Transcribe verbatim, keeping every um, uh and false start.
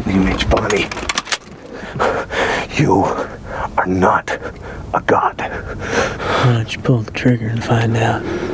Image Bonnie, you are not a god. Why don't you pull the trigger and find out?